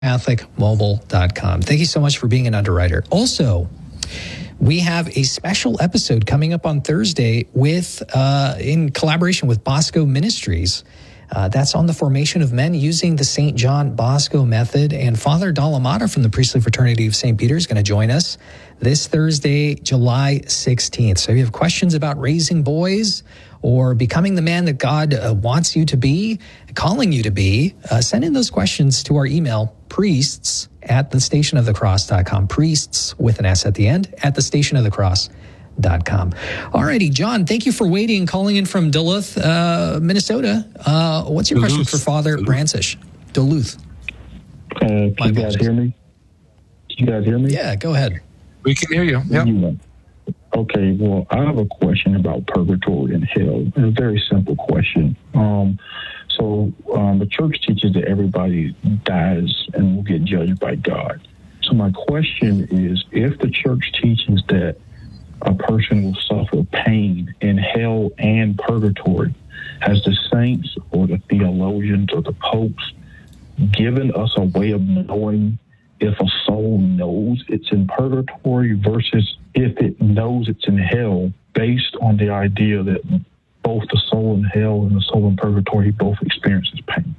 CatholicMobile.com. Thank you so much for being an underwriter. Also, we have a special episode coming up on Thursday with, in collaboration with Bosco Ministries. That's on the formation of men using the St. John Bosco method. And Father Dalamata from the Priestly Fraternity of St. Peter is going to join us this Thursday, July 16th. So if you have questions about raising boys or becoming the man that God wants you to be, calling you to be, send in those questions to our email, priests@thestationofthecross.com. Priests with an S at the end, @thestationofthecross.com. All righty, John, thank you for waiting, calling in from Duluth, Minnesota. What's your question for Father Brancish? Duluth. Can you guys hear me? Yeah, go ahead. We can hear you. Yep. Okay, well, I have a question about purgatory and hell. It's a very simple question. The church teaches that everybody dies and will get judged by God. So my question is, if the church teaches that a person will suffer pain in hell and purgatory, has the saints or the theologians or the popes given us a way of knowing if a soul knows it's in purgatory versus if it knows it's in hell, based on the idea that both the soul in hell and the soul in purgatory both experiences pain?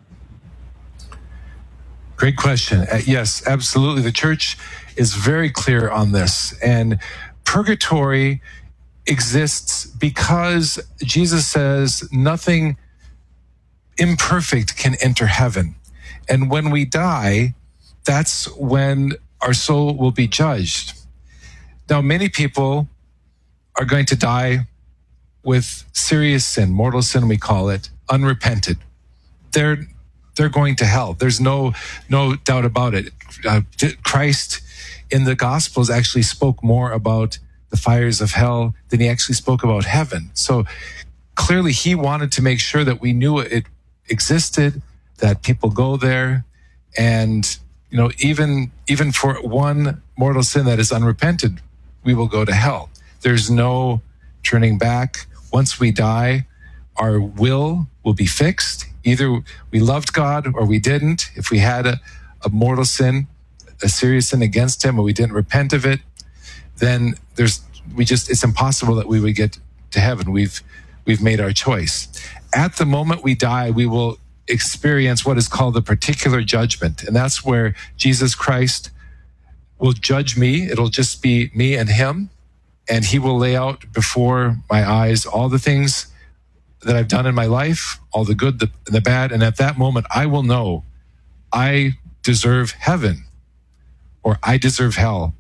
Great question. Yes, absolutely. The church is very clear on this. And purgatory exists because Jesus says nothing imperfect can enter heaven. And when we die, that's when our soul will be judged. Now, many people are going to die with serious sin, mortal sin, we call it, unrepented. They're going to hell. There's no doubt about it. Christ in the Gospels actually spoke more about the fires of hell than he actually spoke about heaven. So clearly he wanted to make sure that we knew it existed, that people go there, and even for one mortal sin that is unrepented, we will go to hell. There's no turning back. Once we die, our will be fixed. Either we loved God or we didn't. If we had a mortal sin, a serious sin against him, or we didn't repent of it, then it's impossible that we would get to heaven. We've made our choice. At the moment we die, we will experience what is called the particular judgment. And that's where Jesus Christ will judge me. It'll just be me and him. And he will lay out before my eyes all the things that I've done in my life, all the good, the bad. And at that moment, I will know I deserve heaven or I deserve hell.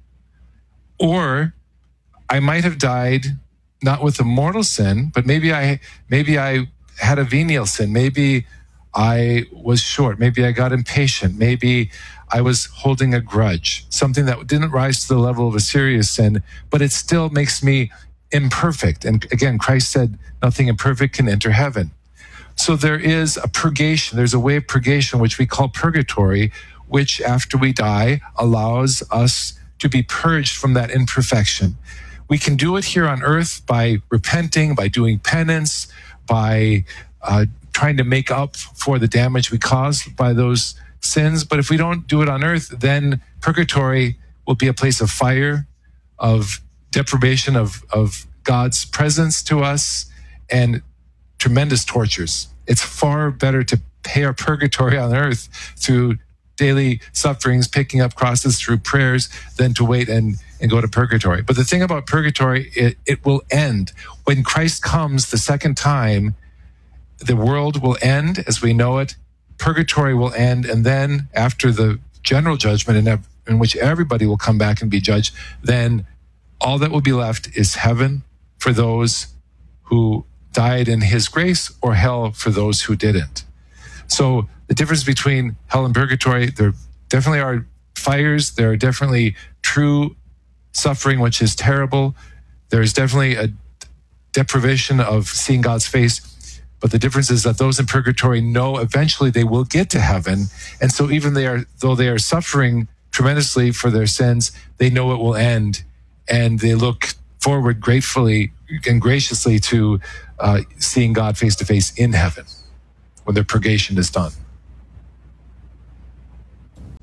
Or I might have died not with a mortal sin, but maybe I had a venial sin. Maybe I was short. Maybe I got impatient. Maybe I was holding a grudge, something that didn't rise to the level of a serious sin, but it still makes me imperfect. And again, Christ said, nothing imperfect can enter heaven. So there is a purgation. There's a way of purgation, which we call purgatory, which after we die allows us to be purged from that imperfection. We can do it here on earth by repenting, by doing penance, by trying to make up for the damage we caused by those sins. But if we don't do it on earth, then purgatory will be a place of fire, of deprivation of God's presence to us, and tremendous tortures. It's far better to pay our purgatory on earth through daily sufferings, picking up crosses through prayers, than to wait and go to purgatory. But the thing about purgatory, it will end. When Christ comes the second time, the world will end as we know it. Purgatory will end. And then after the general judgment in which everybody will come back and be judged, then all that will be left is heaven for those who died in his grace, or hell for those who didn't. So the difference between hell and purgatory, there definitely are fires. There are definitely true suffering, which is terrible. There is definitely a deprivation of seeing God's face. But the difference is that those in purgatory know eventually they will get to heaven. And so even though they are suffering tremendously for their sins, they know it will end. And they look forward gratefully and graciously to seeing God face to face in heaven when their purgation is done.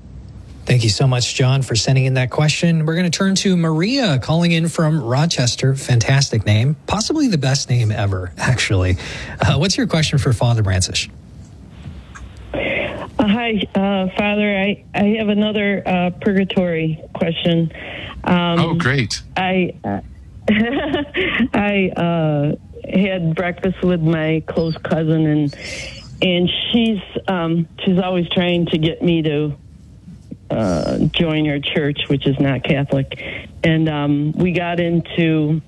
Thank you so much, John, for sending in that question. We're going to turn to Maria calling in from Rochester. Fantastic name. Possibly the best name ever, actually. What's your question for Father Brancisz? Hi, Father. I have another purgatory question. Great. I had breakfast with my close cousin, and she's always trying to get me to join your church, which is not Catholic. And we got into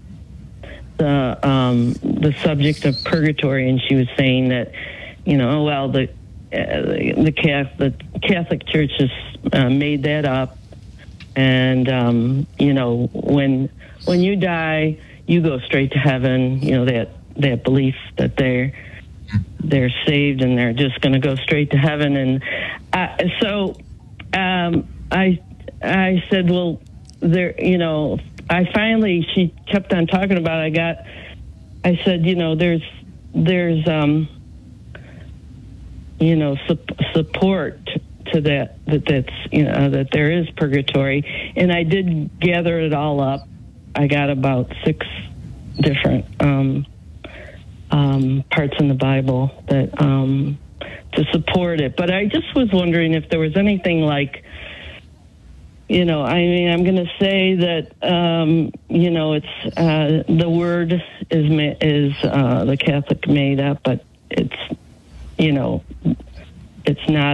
the subject of purgatory, and she was saying that, the Catholic Church has made that up, and when you die, you go straight to heaven. That belief that they're saved and they're just going to go straight to heaven. And I said, well, she kept on talking about it. I said, there's support to that there is purgatory. And I did gather it all up. I got about 6 different parts in the Bible that to support it. But I just was wondering if there was anything like, I'm going to say that, it's the word is the Catholic made up, but it's, it's not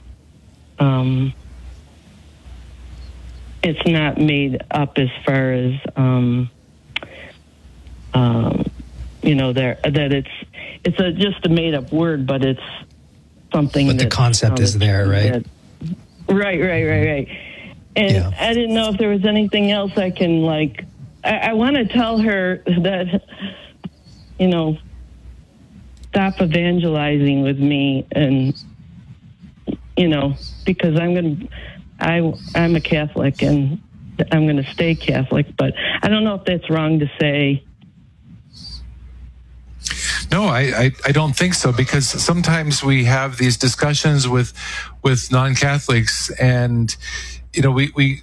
it's not made up as far as, that it's just a made up word, but it's something. But the concept is there, right? Right. And I didn't know if there was anything else I can I want to tell her that, stop evangelizing with me, and, because I'm a Catholic and I'm going to stay Catholic, but I don't know if that's wrong to say. No, I don't think so, because sometimes we have these discussions with non-Catholics, and it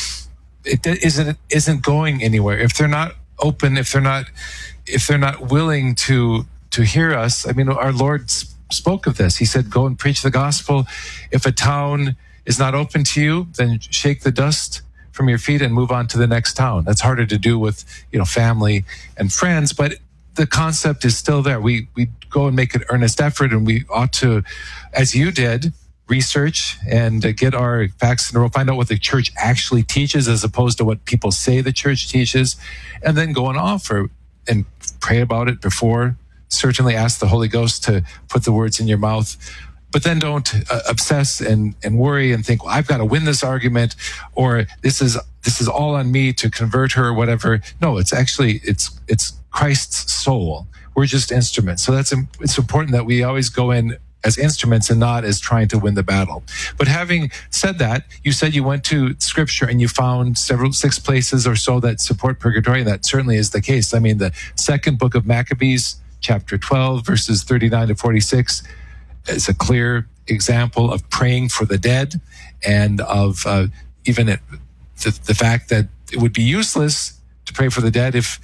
isn't going anywhere if they're not open, if they're not willing to hear us. I mean, our Lord spoke of this. He said, "Go and preach the gospel. If a town is not open to you, then shake the dust from your feet and move on to the next town." That's harder to do with family and friends, but the concept is still there. We go and make an earnest effort, and we ought to, as you did, research and get our facts in a row, find out what the church actually teaches as opposed to what people say the church teaches, and then go and offer and pray about it before. Certainly ask the Holy Ghost to put the words in your mouth, but then don't obsess and worry and think, well, I've got to win this argument, or this is all on me to convert her or whatever. No, it's actually, it's Christ's soul. We're just instruments. So it's important that we always go in as instruments and not as trying to win the battle. But having said that, you said you went to Scripture and you found 6 places or so that support purgatory. And that certainly is the case. I mean, the second book of Maccabees, chapter 12, verses 39 to 46, is a clear example of praying for the dead, and of even the fact that it would be useless to pray for the dead if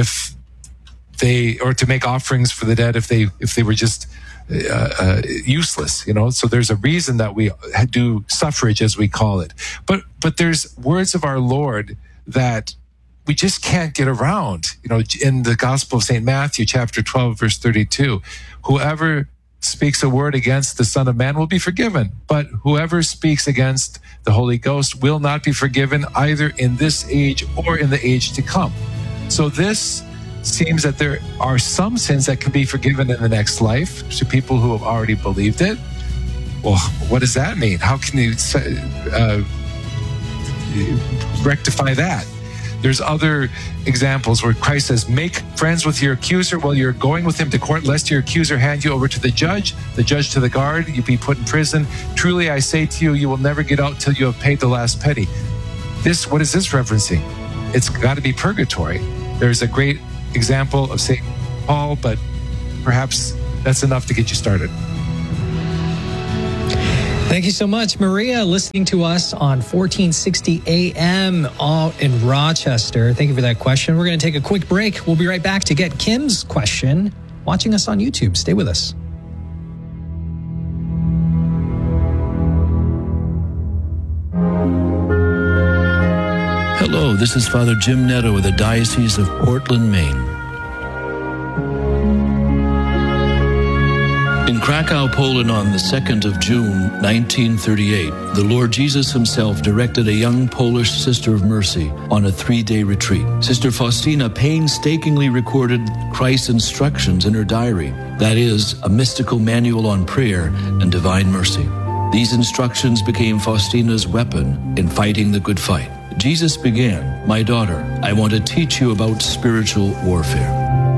they, or to make offerings for the dead if they were just useless, So there's a reason that we do suffrage, as we call it. But there's words of our Lord that we just can't get around. In the Gospel of St. Matthew, chapter 12, verse 32, whoever speaks a word against the Son of Man will be forgiven, but whoever speaks against the Holy Ghost will not be forgiven, either in this age or in the age to come. So this seems that there are some sins that can be forgiven in the next life to people who have already believed it. Well, what does that mean? How can you rectify that? There's other examples where Christ says, make friends with your accuser while you're going with him to court, lest your accuser hand you over to the judge to the guard, you be put in prison. Truly, I say to you, you will never get out till you have paid the last penny. What is this referencing? It's got to be purgatory. There's a great example of St. Paul, but perhaps that's enough to get you started. Thank you so much, Maria, listening to us on 1460 AM out in Rochester. Thank you for that question. We're going to take a quick break. We'll be right back to get Kim's question. Watching us on YouTube. Stay with us. Hello, this is Father Jim Netto of the Diocese of Portland, Maine. In Krakow, Poland on the 2nd of June, 1938, the Lord Jesus himself directed a young Polish Sister of Mercy on a 3-day retreat. Sister Faustina painstakingly recorded Christ's instructions in her diary, that is, a mystical manual on prayer and divine mercy. These instructions became Faustina's weapon in fighting the good fight. Jesus began, "My daughter, I want to teach you about spiritual warfare."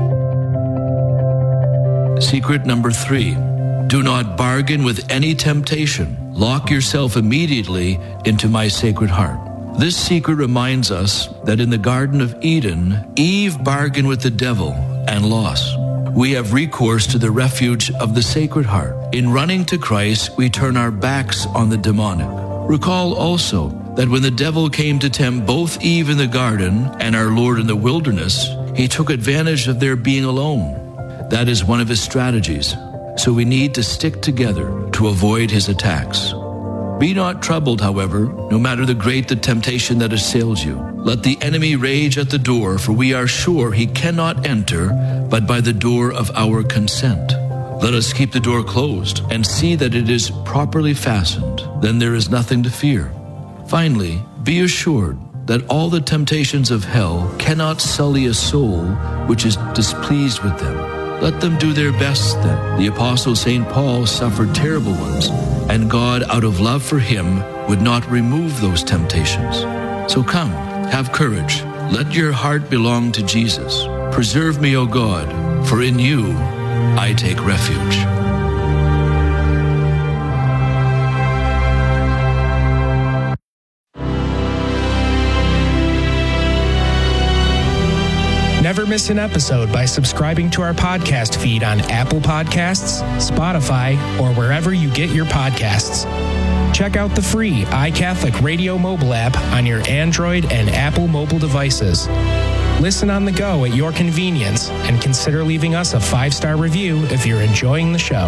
Secret number 3, do not bargain with any temptation. Lock yourself immediately into my sacred heart. This secret reminds us that in the Garden of Eden, Eve bargained with the devil and lost. We have recourse to the refuge of the Sacred Heart. In running to Christ, we turn our backs on the demonic. Recall also that when the devil came to tempt both Eve in the garden and our Lord in the wilderness, he took advantage of their being alone. That is one of his strategies. So we need to stick together to avoid his attacks. Be not troubled, however, no matter the great the temptation that assails you. Let the enemy rage at the door, for we are sure he cannot enter but by the door of our consent. Let us keep the door closed and see that it is properly fastened. Then there is nothing to fear. Finally, be assured that all the temptations of hell cannot sully a soul which is displeased with them. Let them do their best then. The Apostle St. Paul suffered terrible ones, and God, out of love for him, would not remove those temptations. So come, have courage. Let your heart belong to Jesus. Preserve me, O God, for in you I take refuge. Never miss an episode by subscribing to our podcast feed on Apple Podcasts, Spotify, or wherever you get your podcasts. Check out the free iCatholic Radio mobile app on your Android and Apple mobile devices. Listen on the go at your convenience and consider leaving us a 5-star review if you're enjoying the show.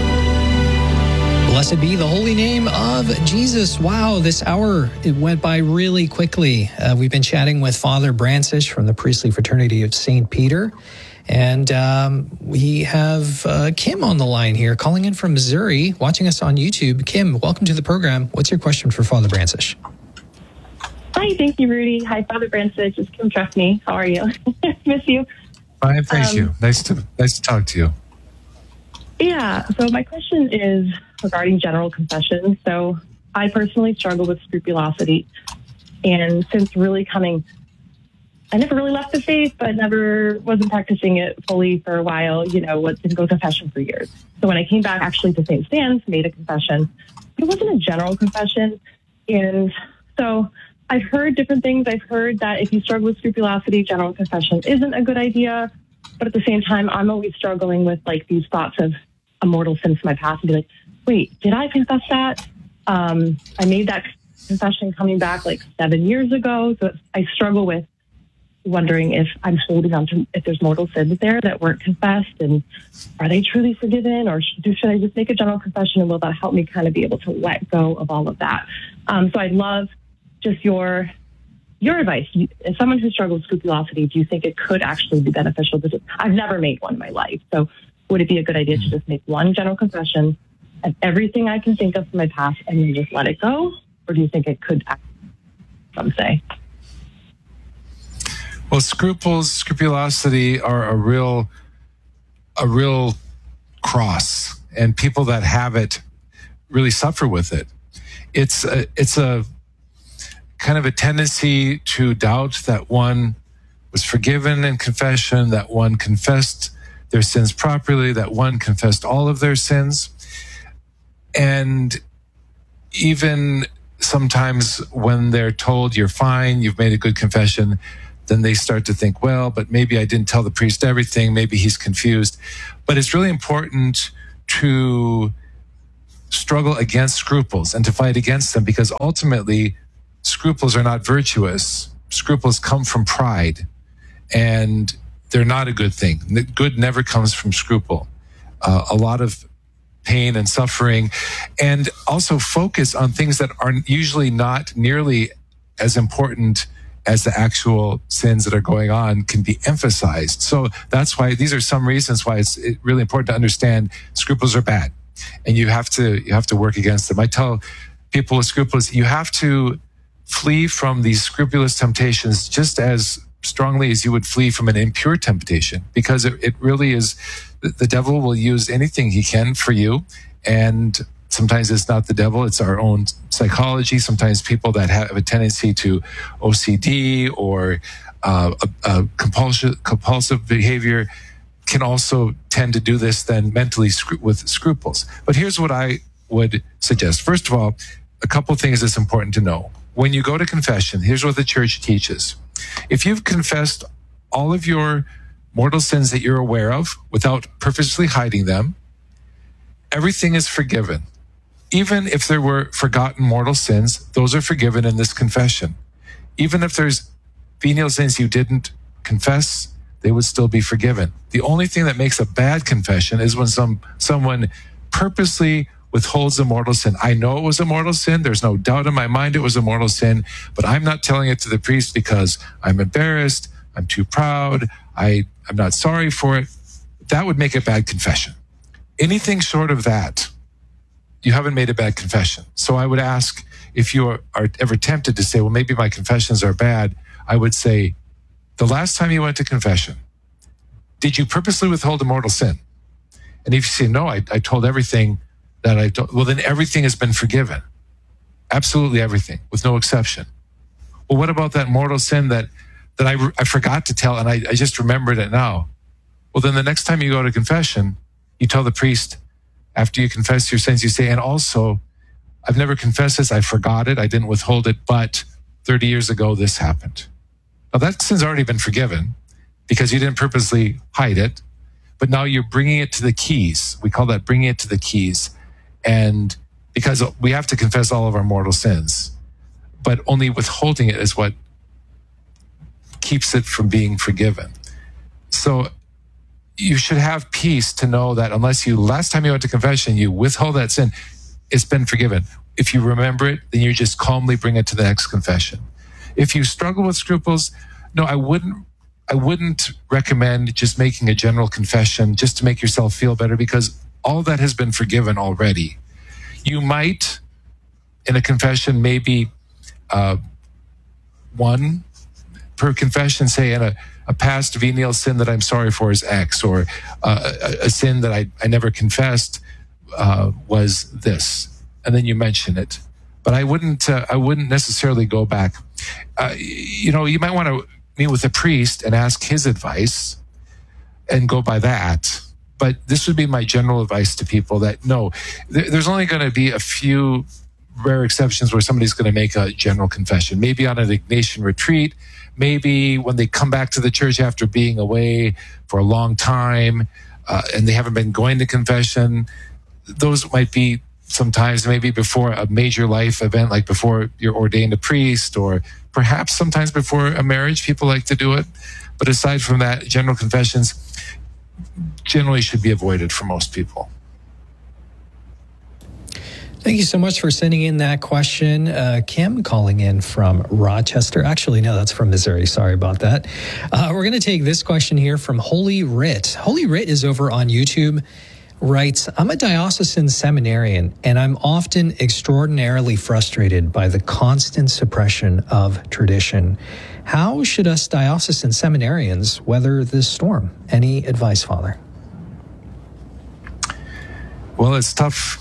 Blessed be the holy name of Jesus. Wow, this hour, it went by really quickly. We've been chatting with Father Brancisz from the Priestly Fraternity of St. Peter. And we have Kim on the line here, calling in from Missouri, watching us on YouTube. Kim, welcome to the program. What's your question for Father Brancisz? Hi, thank you, Rudy. Hi, Father Brancisz. It's Kim Trustme. How are you? Miss you. Fine, thank you. Nice to talk to you. Yeah, so my question is regarding general confession. So I personally struggle with scrupulosity. And since really I never really left the faith, but never wasn't practicing it fully for a while, didn't go to confession for years. So when I came back actually to St. Stan's, made a confession. It wasn't a general confession. And so I've heard different things. I've heard that if you struggle with scrupulosity, general confession isn't a good idea. But at the same time, I'm always struggling with these thoughts of a mortal sin from my past and be like, wait, did I confess that? I made that confession coming back 7 years ago. So I struggle with wondering if I'm holding on to, if there's mortal sins there that weren't confessed, and are they truly forgiven, or should I just make a general confession, and will that help me kind of be able to let go of all of that? So I'd love just your advice. As someone who struggles with scrupulosity, do you think it could actually be beneficial? I've never made one in my life. So would it be a good idea to just make one general confession of everything I can think of from my past and then just let it go? Or do you think it could, some say? Well, scrupulosity are a real cross, and people that have it really suffer with it. It's a kind of a tendency to doubt that one was forgiven in confession, that one confessed their sins properly, that one confessed all of their sins. And even sometimes when they're told you're fine, you've made a good confession, then they start to think, well, but maybe I didn't tell the priest everything, maybe he's confused. But it's really important to struggle against scruples and to fight against them, because ultimately scruples are not virtuous. Scruples come from pride, and they're not a good thing. Good never comes from scruple. A lot of pain and suffering, and also focus on things that are usually not nearly as important as the actual sins that are going on can be emphasized. So that's why these are some reasons why it's really important to understand scruples are bad, and you have to work against them. I tell people with scruples, you have to flee from these scrupulous temptations just as strongly as you would flee from an impure temptation, because it really is, the devil will use anything he can for you. And sometimes it's not the devil, it's our own psychology. Sometimes people that have a tendency to OCD or compulsive behavior can also tend to do this then mentally with scruples. But here's what I would suggest. First of all, a couple of things that's important to know. When you go to confession, here's what the church teaches. If you've confessed all of your mortal sins that you're aware of without purposely hiding them, everything is forgiven. Even if there were forgotten mortal sins, those are forgiven in this confession. Even if there's venial sins you didn't confess, they would still be forgiven. The only thing that makes a bad confession is when someone purposely withholds a mortal sin. I know it was a mortal sin. There's no doubt in my mind it was a mortal sin, but I'm not telling it to the priest because I'm embarrassed, I'm too proud, I'm not sorry for it. That would make a bad confession. Anything short of that, you haven't made a bad confession. So I would ask, if you are ever tempted to say, well, maybe my confessions are bad, I would say, the last time you went to confession, did you purposely withhold a mortal sin? And if you say, no, I told everything that I told, well, then everything has been forgiven. Absolutely everything, with no exception. Well, what about that mortal sin that I forgot to tell and I just remembered it now? Well, then the next time you go to confession, you tell the priest, after you confess your sins, you say, and also, I've never confessed this, I forgot it, I didn't withhold it, but 30 years ago, this happened. Now that sin's already been forgiven because you didn't purposely hide it, but now you're bringing it to the keys. We call that bringing it to the keys. And because we have to confess all of our mortal sins, but only withholding it is what keeps it from being forgiven. So you should have peace to know that unless last time you went to confession, you withhold that sin, it's been forgiven. If you remember it, then you just calmly bring it to the next confession. If you struggle with scruples, no, I wouldn't recommend just making a general confession just to make yourself feel better, because all that has been forgiven already. You might, in a confession, maybe one per confession, say in a past venial sin that I'm sorry for is X, or a sin that I never confessed was this, and then you mention it. But I wouldn't necessarily go back. You might want to meet with a priest and ask his advice and go by that. But this would be my general advice to people, that no, there's only going to be a few rare exceptions where somebody's going to make a general confession. Maybe on an Ignatian retreat, maybe when they come back to the church after being away for a long time and they haven't been going to confession. Those might be sometimes maybe before a major life event, like before you're ordained a priest, or perhaps sometimes before a marriage, people like to do it. But aside from that, general confessions generally should be avoided for most people. Thank you so much for sending in that question. Kim calling in from Rochester. Actually, no, that's from Missouri. Sorry about that. We're going to take this question here from Holy Writ. Holy Writ is over on YouTube. Writes, I'm a diocesan seminarian, and I'm often extraordinarily frustrated by the constant suppression of tradition. How should us diocesan seminarians weather this storm? Any advice, Father? Well, it's tough.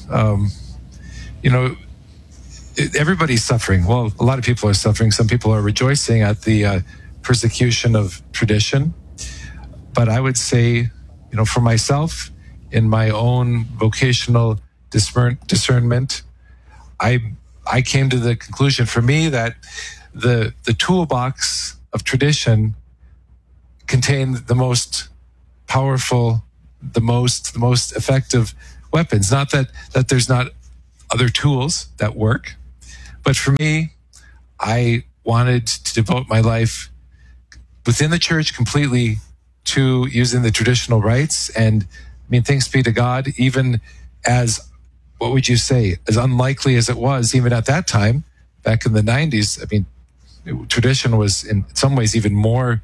Everybody's suffering. Well, a lot of people are suffering. Some people are rejoicing at the persecution of tradition. But I would say, for myself, in my own vocational discernment, I came to the conclusion for me that the toolbox of tradition contained the most powerful, the most effective weapons. Not that there's not other tools that work. But for me, I wanted to devote my life within the church completely to using the traditional rites. And I mean, thanks be to God, even as, what would you say, as unlikely as it was, even at that time, back in the 90s, I mean, tradition was in some ways even more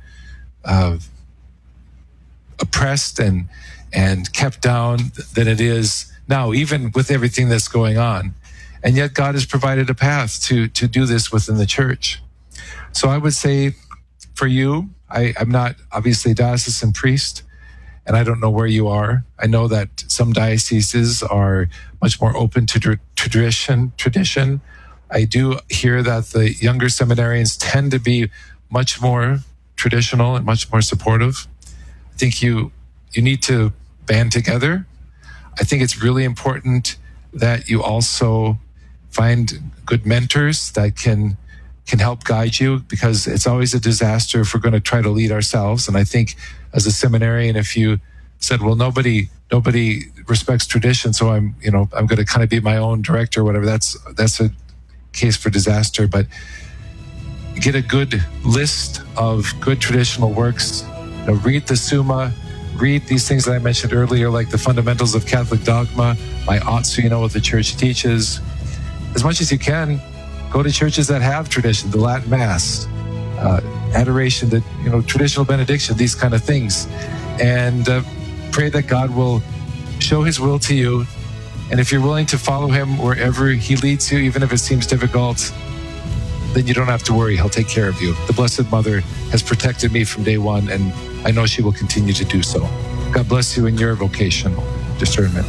oppressed and kept down than it is now, even with everything that's going on. And yet God has provided a path to do this within the church. So I would say for you, I'm not obviously a diocesan priest, and I don't know where you are. I know that some dioceses are much more open to tradition. I do hear that the younger seminarians tend to be much more traditional and much more supportive. I think you need to band together. I think it's really important that you also find good mentors that can help guide you, because it's always a disaster if we're going to try to lead ourselves. And I think as a seminarian, if you said, well, nobody respects tradition, so I'm going to kind of be my own director or whatever, that's a case for disaster. But get a good list of good traditional works. Read the Summa, read these things that I mentioned earlier, like the fundamentals of Catholic dogma, my ought, so you know what the church teaches. As much as you can, go to churches that have tradition, the Latin Mass, adoration, the traditional benediction, these kind of things, and pray that God will show His will to you. And if you're willing to follow Him wherever He leads you, even if it seems difficult, then you don't have to worry. He'll take care of you. The Blessed Mother has protected me from day one, and I know she will continue to do so. God bless you in your vocational discernment.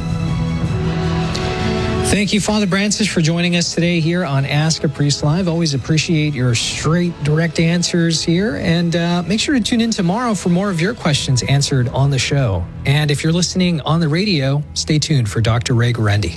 Thank you, Father Brancis, for joining us today here on Ask a Priest Live. Always appreciate your straight, direct answers here. And make sure to tune in tomorrow for more of your questions answered on the show. And if you're listening on the radio, stay tuned for Dr. Ray Guarendi.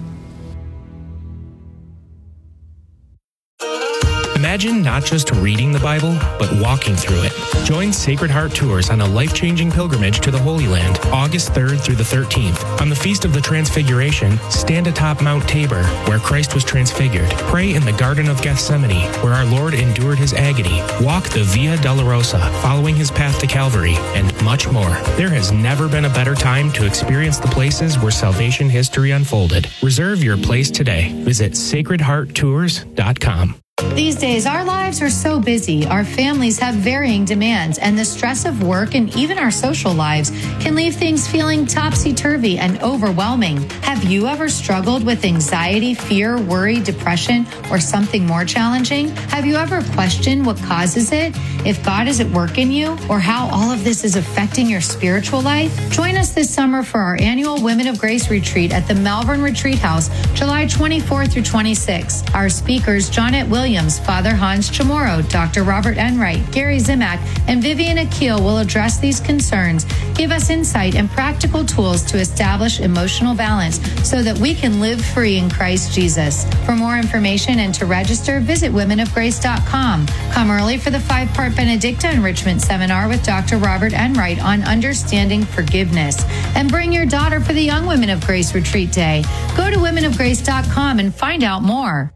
Imagine not just reading the Bible, but walking through it. Join Sacred Heart Tours on a life-changing pilgrimage to the Holy Land, August 3rd through the 13th. On the Feast of the Transfiguration, stand atop Mount Tabor, where Christ was transfigured. Pray in the Garden of Gethsemane, where our Lord endured His agony. Walk the Via Dolorosa, following His path to Calvary, and much more. There has never been a better time to experience the places where salvation history unfolded. Reserve your place today. Visit sacredhearttours.com. These days, our lives are so busy, our families have varying demands, and the stress of work and even our social lives can leave things feeling topsy-turvy and overwhelming. Have you ever struggled with anxiety, fear, worry, depression, or something more challenging? Have you ever questioned what causes it, if God is at work in you, or how all of this is affecting your spiritual life? Join us this summer for our annual Women of Grace Retreat at the Malvern Retreat House, July 24 through 26. Our speakers, Jonette Williams, Father Hans Chamorro, Dr. Robert Enright, Gary Zimak, and Vivian Akil will address these concerns, give us insight and practical tools to establish emotional balance so that we can live free in Christ Jesus. For more information and to register, visit womenofgrace.com. Come early for the 5-part Benedicta Enrichment Seminar with Dr. Robert Enright on understanding forgiveness. And bring your daughter for the Young Women of Grace Retreat Day. Go to womenofgrace.com and find out more.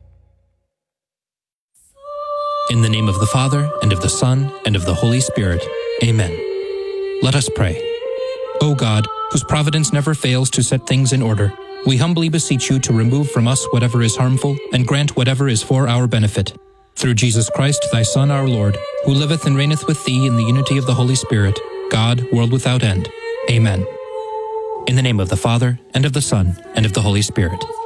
In the name of the Father, and of the Son, and of the Holy Spirit. Amen. Let us pray. O God, whose providence never fails to set things in order, we humbly beseech you to remove from us whatever is harmful, and grant whatever is for our benefit. Through Jesus Christ, thy Son, our Lord, who liveth and reigneth with thee in the unity of the Holy Spirit, God, world without end. Amen. In the name of the Father, and of the Son, and of the Holy Spirit.